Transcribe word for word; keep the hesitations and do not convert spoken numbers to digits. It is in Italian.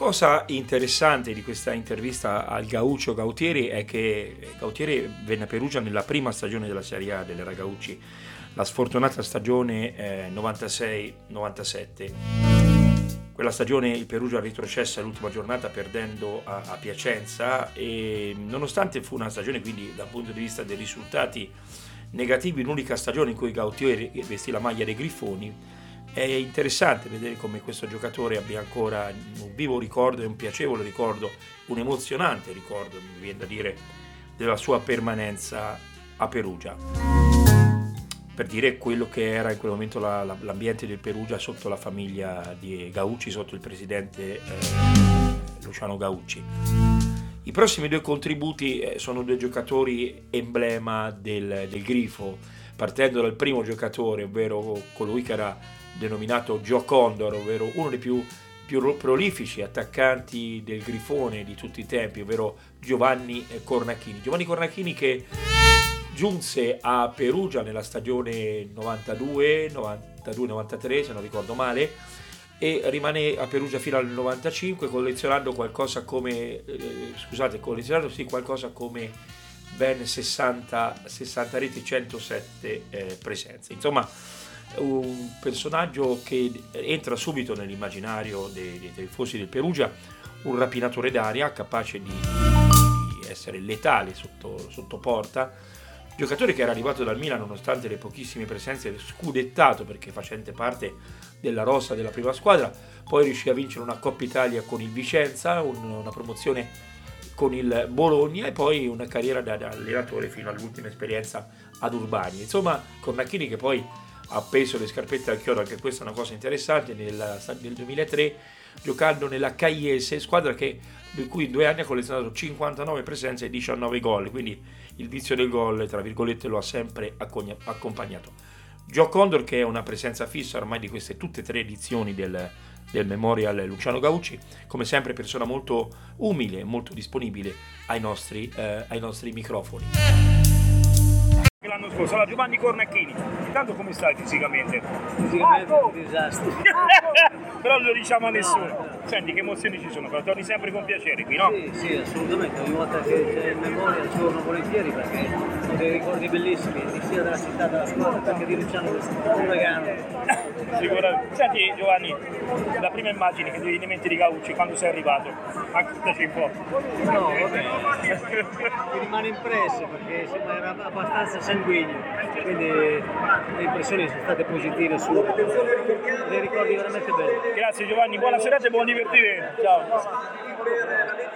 cosa interessante di questa intervista al Gaucho Gautieri è che Gautieri venne a Perugia nella prima stagione della Serie A dell'era Gaucci, la sfortunata stagione eh, novantasei novantasette. Quella stagione il Perugia retrocesse all'ultima giornata perdendo a, a Piacenza e nonostante fu una stagione quindi dal punto di vista dei risultati negativi, l'unica stagione in cui Gautieri vestì la maglia dei Grifoni, è interessante vedere come questo giocatore abbia ancora un vivo ricordo e un piacevole ricordo, un emozionante ricordo, mi viene da dire, della sua permanenza a Perugia. Per dire quello che era in quel momento la, la, l'ambiente del Perugia sotto la famiglia di Gaucci, sotto il presidente eh, Luciano Gaucci. I prossimi due contributi eh, sono due giocatori emblema del, del Grifo, partendo dal primo giocatore, ovvero colui che era denominato Joe Condor, ovvero uno dei più, più prolifici attaccanti del Grifone di tutti i tempi, ovvero Giovanni Cornacchini. Giovanni Cornacchini che giunse a Perugia nella stagione novantadue novantatré, se non ricordo male, e rimane a Perugia fino al novantacinque, collezionando qualcosa come eh, scusate, collezionando sì qualcosa come ben sessanta, sessanta reti, centosette eh, presenze. Insomma, un personaggio che entra subito nell'immaginario dei, dei tifosi del Perugia, un rapinatore d'aria capace di, di essere letale sotto, sotto porta, giocatore che era arrivato dal Milan nonostante le pochissime presenze, scudettato perché facente parte della rosa della prima squadra, poi riuscì a vincere una Coppa Italia con il Vicenza, un, una promozione con il Bologna e poi una carriera da, da allenatore fino all'ultima esperienza ad Urbani. Insomma, Cornacchini che poi ha appeso le scarpette al chiodo, anche questa è una cosa interessante, nel, nel duemilatré, giocando nella Caiese, squadra che, di cui in due anni ha collezionato cinquantanove presenze e diciannove gol, quindi il vizio del gol, tra virgolette, lo ha sempre accompagnato. Joe Condor, che è una presenza fissa ormai di queste tutte e tre edizioni del, del Memorial Luciano Gaucci, come sempre persona molto umile, molto disponibile ai nostri, eh, ai nostri microfoni. L'anno scorso, allora Giovanni Cornacchini, intanto come stai fisicamente? Fisicamente un disastro. Però non lo diciamo a nessuno. No, no. Senti, che emozioni ci sono, però torni sempre con piacere qui, no? Sì, sì, assolutamente, ogni volta che c'è in memoria ci torno volentieri perché ho dei ricordi bellissimi, sia della città, della scuola, che di Luciano Uragano. Sicuramente. Senti Giovanni, la prima immagine che ti viene in mente di Gaucci quando sei arrivato, raccontaci un po'. No, vabbè, mi rimane impresso perché insomma era abbastanza sanguigno, quindi le impressioni sono state positive su dei ricordi veramente belli. Grazie Giovanni, buona serata e buon divertimento. Ciao.